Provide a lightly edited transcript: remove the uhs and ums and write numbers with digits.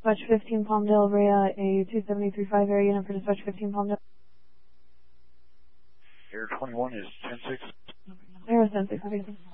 Dispatch 15 Palmdale, Rhea, a 273.5 area unit for Dispatch 15 Palmdale. Air 21 is 10-6. Air 10-6,